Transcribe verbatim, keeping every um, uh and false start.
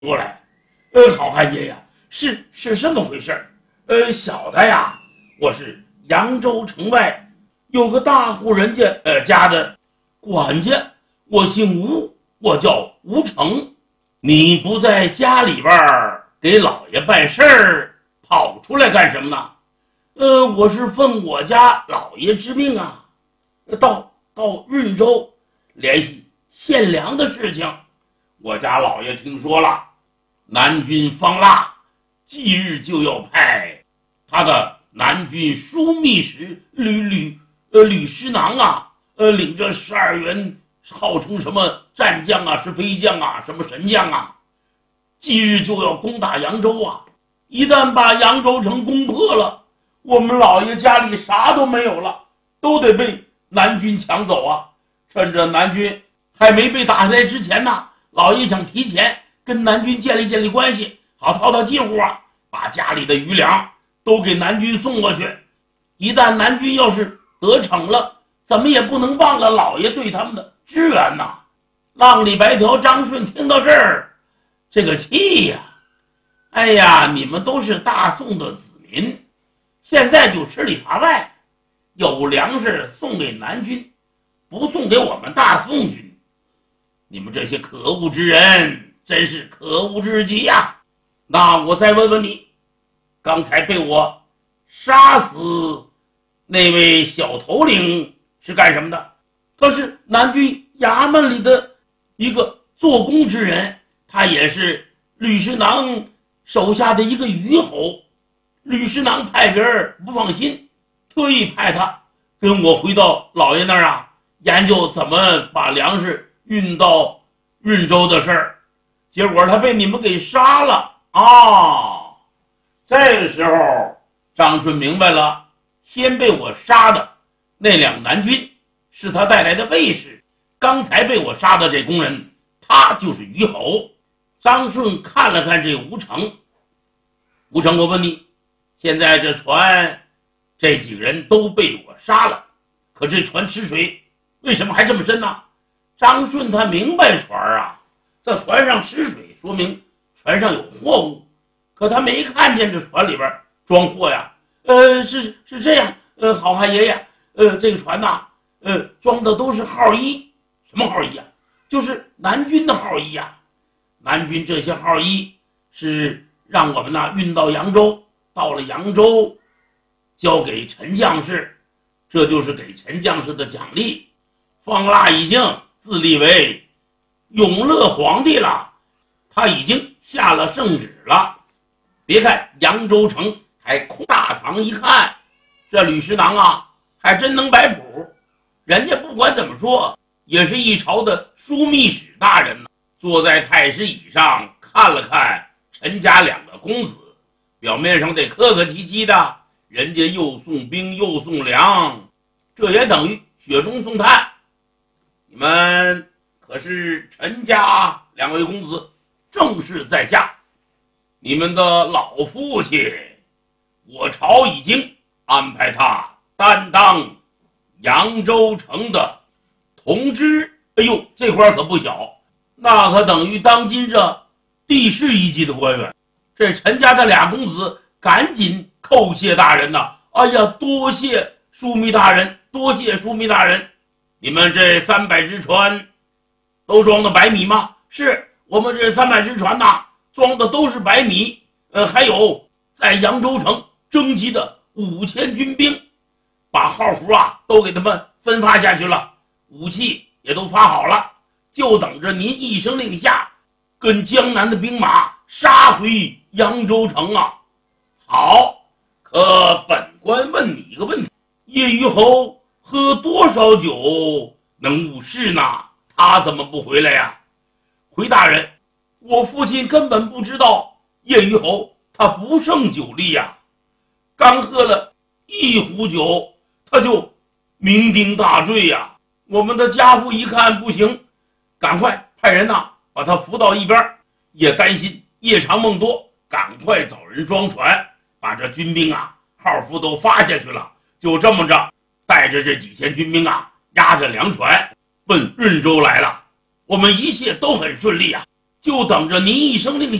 说来，呃，好汉爷呀，是是这么回事儿。呃，小的呀，我是扬州城外有个大户人家呃家的管家，我姓吴，我叫吴成。你不在家里边给老爷办事儿，跑出来干什么呢？呃，我是奉我家老爷之命啊，到到润州联系献粮的事情。我家老爷听说了，南军方腊即日就要派他的南军枢密使吕吕呃吕师囊啊，呃领着十二员，号称什么战将啊，是飞将啊，什么神将啊，即日就要攻打扬州啊！一旦把扬州城攻破了，我们老爷家里啥都没有了，都得被南军抢走啊！趁着南军还没被打下来之前呢，老爷想提前跟南军建立建立关系，好套套近乎啊，把家里的余粮都给南军送过去。一旦南军要是得逞了，怎么也不能忘了老爷对他们的支援呐！浪里白条张顺听到这儿，这个气呀！哎呀，你们都是大宋的子民，现在就吃里扒外，有粮食送给南军，不送给我们大宋军。你们这些可恶之人，真是可恶至极呀！那我再问问你，刚才被我杀死那位小头领是干什么的？他是南军衙门里的一个做工之人，他也是吕师囊手下的一个虞侯。吕师囊派别人不放心，特意派他跟我回到老爷那儿啊，研究怎么把粮食运到润州的事儿。结果他被你们给杀了啊！这个时候张顺明白了，先被我杀的那两南军是他带来的卫士，刚才被我杀的这工人他就是虞侯。张顺看了看这吴成，吴成，我问你，现在这船这几个人都被我杀了，可这船吃水为什么还这么深呢？张顺他明白船啊，在船上吃水说明船上有货物，可他没看见这船里边装货呀。呃是是这样，呃好汉爷爷，呃这个船呐，呃装的都是号衣。什么号衣啊？就是南军的号衣呀。南军这些号衣是让我们呢运到扬州，到了扬州交给陈将士，这就是给陈将士的奖励。方腊已经自立为永乐皇帝了，他已经下了圣旨了。别看扬州城还空，大堂一看，这吕师囊啊还真能摆谱。人家不管怎么说也是一朝的枢密使大人呢，坐在太师椅上看了看陈家两个公子，表面上得客客气气的，人家又送兵又送粮，这也等于雪中送炭。你们可是陈家两位公子，正是在下，你们的老父亲，我朝已经安排他担当扬州城的同知。哎呦，这块可不小，那可等于当今这地市一级的官员。这陈家的俩公子赶紧叩谢大人呐！哎呀，多谢枢密大人，多谢枢密大人。你们这三百只船都装的白米吗？是，我们这三百只船呐，装的都是白米。呃，还有在扬州城征集的五千军兵，把号符啊都给他们分发下去了，武器也都发好了，就等着您一声令下，跟江南的兵马杀回扬州城啊！好，可本官问你一个问题：叶虞侯喝多少酒能误事呢？他怎么不回来呀？回大人，我父亲根本不知道叶虞侯他不胜酒力呀，刚喝了一壶酒他就酩酊大醉呀。我们的家父一看不行，赶快派人呐把他扶到一边，也担心夜长梦多，赶快找人装船，把这军兵啊号符都发下去了。就这么着，带着这几千军兵啊，押着粮船奔润州来了。我们一切都很顺利啊。 就等着您一声令下。